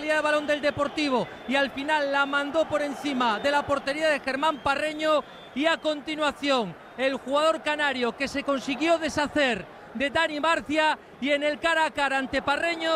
salida de balón del Deportivo y al final la mandó por encima de la portería de Germán Parreño. Y a continuación el jugador canario que se consiguió deshacer de Dani Barcia y en el cara a cara ante Parreño